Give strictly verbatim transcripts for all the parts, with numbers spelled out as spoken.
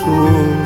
su.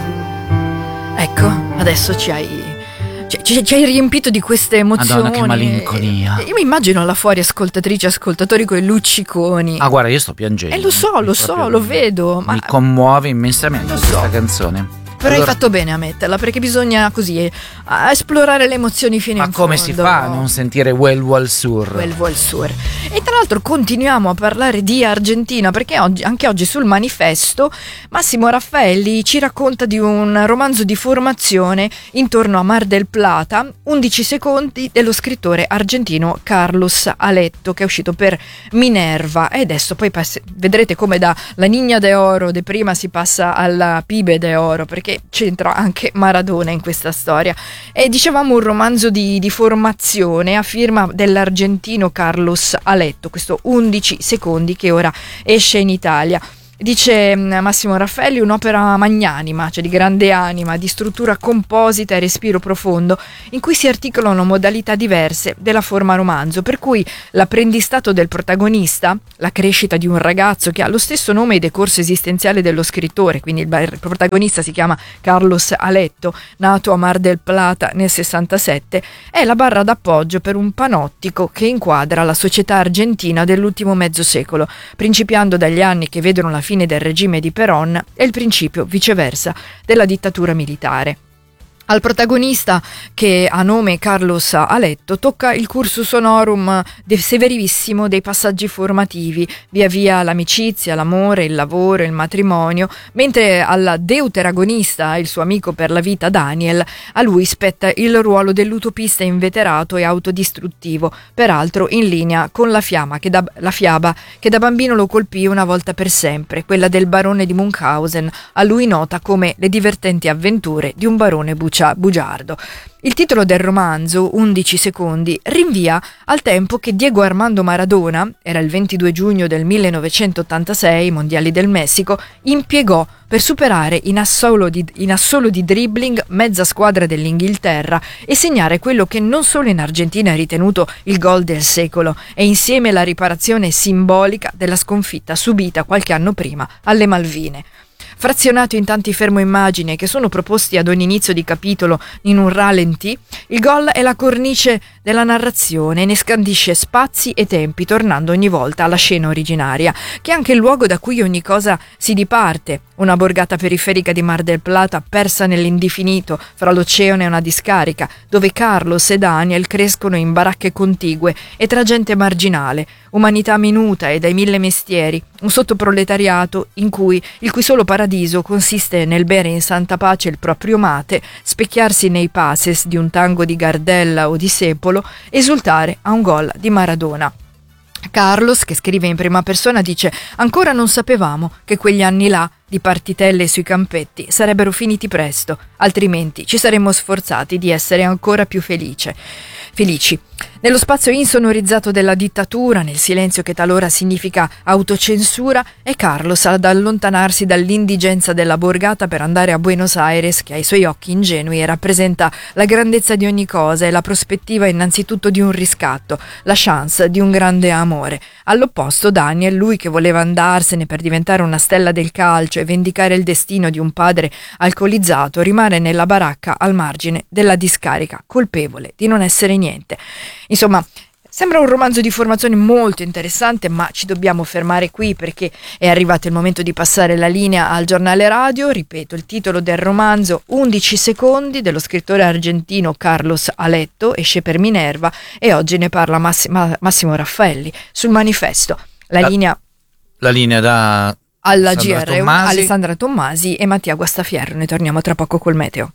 Ecco, adesso ci hai ci, ci hai riempito di queste emozioni. Madonna, che malinconia. Io mi immagino là fuori ascoltatrici, ascoltatori con i lucciconi. Ah, guarda, io sto piangendo. Eh, lo so, lo so, lo vedo. Mi commuove immensamente lo questa so. canzone. Però Allora, hai fatto bene a metterla, perché bisogna così eh, a esplorare le emozioni fino ma in fondo. come si fa a non sentire Well Wal Sur? Well Wal Sur. E tra l'altro continuiamo a parlare di Argentina, perché oggi, anche oggi sul Manifesto Massimo Raffaelli ci racconta di un romanzo di formazione intorno a Mar del Plata, undici secondi, dello scrittore argentino Carlos Aletto, che è uscito per Minerva. E adesso poi pass- vedrete come da La Niña de Oro de prima si passa alla Pibe de Oro, perché c'entra anche Maradona in questa storia. E dicevamo un romanzo di, di formazione a firma dell'argentino Carlos Aletto, questo undici secondi che ora esce in Italia. Dice Massimo Raffaelli, un'opera magnanima, cioè di grande anima, di struttura composita e respiro profondo, in cui si articolano modalità diverse della forma romanzo, per cui l'apprendistato del protagonista, la crescita di un ragazzo che ha lo stesso nome e decorso esistenziale dello scrittore, quindi il protagonista si chiama Carlos Aletto, nato a Mar del Plata nel sessantasette, è la barra d'appoggio per un panottico che inquadra la società argentina dell'ultimo mezzo secolo, principiando dagli anni che vedono la fine del regime di Perón e il principio, viceversa, della dittatura militare. Al protagonista, che ha nome Carlos Aletto, tocca il cursus honorum de severissimo dei passaggi formativi, via via l'amicizia, l'amore, il lavoro, il matrimonio, mentre al deuteragonista, il suo amico per la vita Daniel, a lui spetta il ruolo dell'utopista inveterato e autodistruttivo, peraltro in linea con la, fiamma che da, la fiaba che da bambino lo colpì una volta per sempre, quella del barone di Munchausen, a lui nota come Le divertenti avventure di un barone bucciato. bugiardo. Il titolo del romanzo, undici secondi, rinvia al tempo che Diego Armando Maradona, era il ventidue giugno del millenovecentottantasei, Mondiali del Messico, impiegò per superare in assolo di, in assolo di dribbling mezza squadra dell'Inghilterra e segnare quello che non solo in Argentina è ritenuto il gol del secolo, e insieme la riparazione simbolica della sconfitta subita qualche anno prima alle Malvine. Frazionato in tanti fermo immagine che sono proposti ad ogni inizio di capitolo in un ralenti, il gol è la cornice della narrazione e ne scandisce spazi e tempi, tornando ogni volta alla scena originaria, che è anche il luogo da cui ogni cosa si diparte, una borgata periferica di Mar del Plata persa nell'indefinito fra l'oceano e una discarica, dove Carlos e Daniel crescono in baracche contigue e tra gente marginale, umanità minuta e dai mille mestieri, un sottoproletariato in cui il cui solo paradiso consiste nel bere in santa pace il proprio mate, specchiarsi nei passes di un tango di Gardella o di Sepolo, esultare a un gol di Maradona. Carlos, che scrive in prima persona, dice: ancora non sapevamo che quegli anni là di partitelle sui campetti sarebbero finiti presto, altrimenti ci saremmo sforzati di essere ancora più felice. Felici. Nello spazio insonorizzato della dittatura, nel silenzio che talora significa autocensura, è Carlos ad allontanarsi dall'indigenza della borgata per andare a Buenos Aires, che ai suoi occhi ingenui rappresenta la grandezza di ogni cosa e la prospettiva innanzitutto di un riscatto, la chance di un grande amore. All'opposto Daniel, lui che voleva andarsene per diventare una stella del calcio e vendicare il destino di un padre alcolizzato, rimane nella baracca al margine della discarica, colpevole di non essere niente. Insomma, sembra un romanzo di formazione molto interessante, ma ci dobbiamo fermare qui perché è arrivato il momento di passare la linea al giornale radio. Ripeto, il titolo del romanzo undici secondi dello scrittore argentino Carlos Aletto, esce per Minerva e oggi ne parla Massimo, Massimo Raffaelli sul Manifesto. La, la linea la linea da alla Alessandra G R, Tommasi. Alessandra Tommasi e Mattia Guastafierro. Ne torniamo tra poco col meteo.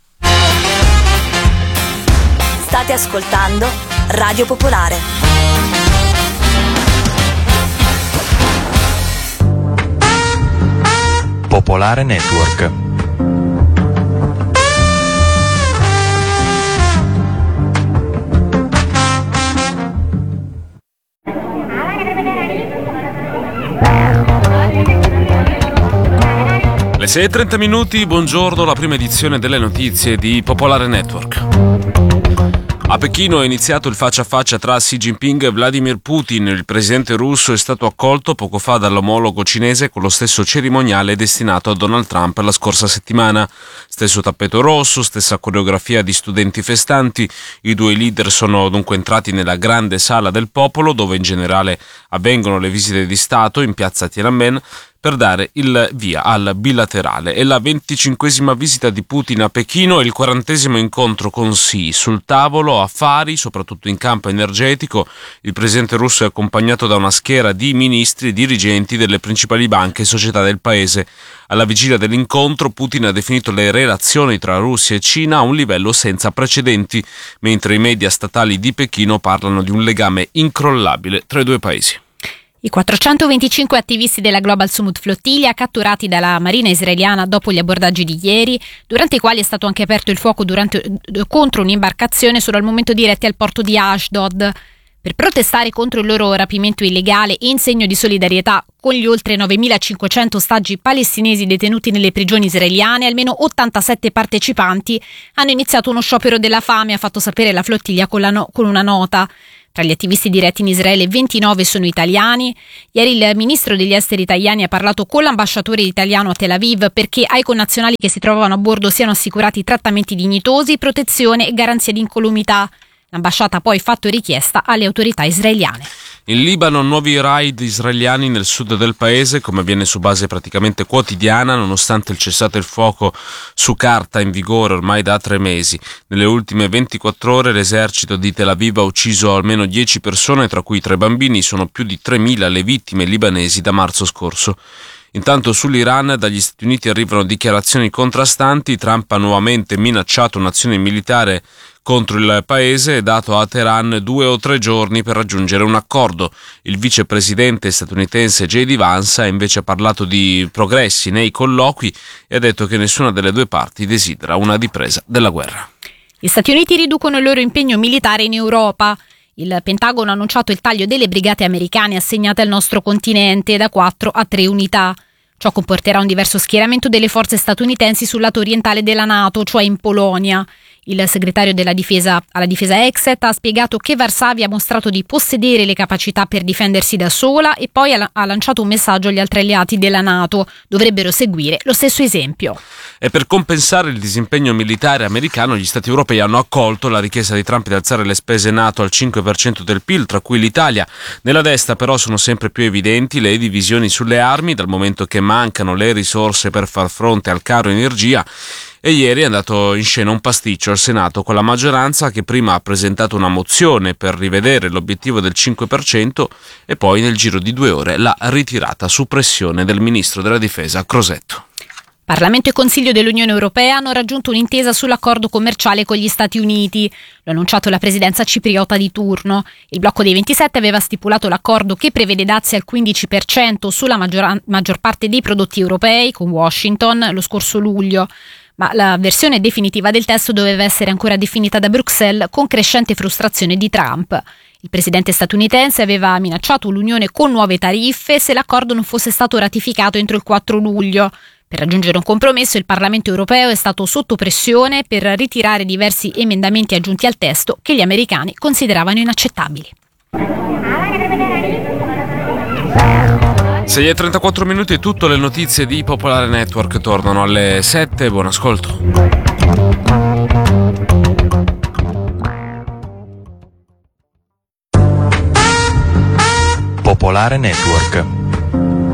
State ascoltando Radio Popolare. Popolare Network. Le sei e trenta minuti, buongiorno, la prima edizione delle notizie di Popolare Network. A Pechino è iniziato il faccia a faccia tra Xi Jinping e Vladimir Putin. Il presidente russo è stato accolto poco fa dall'omologo cinese con lo stesso cerimoniale destinato a Donald Trump la scorsa settimana. Stesso tappeto rosso, stessa coreografia di studenti festanti. I due leader sono dunque entrati nella grande sala del popolo, dove in generale avvengono le visite di Stato, in piazza Tiananmen, per dare il via al bilaterale. È la venticinquesima visita di Putin a Pechino e il quarantesimo incontro con Xi. Sul tavolo affari, soprattutto in campo energetico. Il presidente russo è accompagnato da una schiera di ministri e dirigenti delle principali banche e società del paese. Alla vigilia dell'incontro, Putin ha definito le relazioni tra Russia e Cina a un livello senza precedenti, mentre i media statali di Pechino parlano di un legame incrollabile tra i due paesi. I quattrocentoventicinque attivisti della Global Summit Flottiglia catturati dalla marina israeliana dopo gli abbordaggi di ieri, durante i quali è stato anche aperto il fuoco durante, contro un'imbarcazione, sono al momento diretti al porto di Ashdod per protestare contro il loro rapimento illegale e in segno di solidarietà con gli oltre novemilacinquecento ostaggi palestinesi detenuti nelle prigioni israeliane. Almeno ottantasette partecipanti hanno iniziato uno sciopero della fame, ha fatto sapere la flottiglia con, la no- con una nota. Tra gli attivisti diretti in Israele ventinove sono italiani. Ieri il ministro degli esteri italiani ha parlato con l'ambasciatore italiano a Tel Aviv perché ai connazionali che si trovano a bordo siano assicurati trattamenti dignitosi, protezione e garanzia di incolumità. L'ambasciata ha poi fatto richiesta alle autorità israeliane. In Libano nuovi raid israeliani nel sud del paese, come avviene su base praticamente quotidiana, nonostante il cessate il fuoco su carta in vigore ormai da tre mesi. Nelle ultime ventiquattro ore l'esercito di Tel Aviv ha ucciso almeno dieci persone, tra cui tre bambini. Sono più di tremila le vittime libanesi da marzo scorso. Intanto sull'Iran dagli Stati Uniti arrivano dichiarazioni contrastanti. Trump ha nuovamente minacciato un'azione militare contro il paese e dato a Teheran due o tre giorni per raggiungere un accordo. Il vicepresidente statunitense J D Vance ha invece parlato di progressi nei colloqui e ha detto che nessuna delle due parti desidera una ripresa della guerra. Gli Stati Uniti riducono il loro impegno militare in Europa. Il Pentagono ha annunciato il taglio delle brigate americane assegnate al nostro continente da quattro a tre unità. Ciò comporterà un diverso schieramento delle forze statunitensi sul lato orientale della NATO, cioè in Polonia. Il segretario della difesa alla difesa Exet ha spiegato che Varsavia ha mostrato di possedere le capacità per difendersi da sola e poi ha, ha lanciato un messaggio agli altri alleati della NATO. Dovrebbero seguire lo stesso esempio. E per compensare il disimpegno militare americano, gli Stati europei hanno accolto la richiesta di Trump di alzare le spese NATO al cinque per cento del P I L, tra cui l'Italia. Nella destra però sono sempre più evidenti le divisioni sulle armi, dal momento che mancano le risorse per far fronte al caro energia. E ieri è andato in scena un pasticcio al Senato con la maggioranza che prima ha presentato una mozione per rivedere l'obiettivo del cinque per cento e poi nel giro di due ore l'ha ritirata su pressione del ministro della difesa Crosetto. Parlamento e Consiglio dell'Unione Europea hanno raggiunto un'intesa sull'accordo commerciale con gli Stati Uniti. Lo ha annunciato la presidenza cipriota di turno. Il blocco dei ventisette aveva stipulato l'accordo che prevede dazi al quindici per cento sulla maggior, maggior parte dei prodotti europei con Washington lo scorso luglio. Ma la versione definitiva del testo doveva essere ancora definita da Bruxelles con crescente frustrazione di Trump. Il presidente statunitense aveva minacciato l'Unione con nuove tariffe se l'accordo non fosse stato ratificato entro il quattro luglio. Per raggiungere un compromesso il Parlamento europeo è stato sotto pressione per ritirare diversi emendamenti aggiunti al testo che gli americani consideravano inaccettabili. sei e trentaquattro minuti e tutte le notizie di Popolare Network tornano alle sette. Buon ascolto. Popolare Network.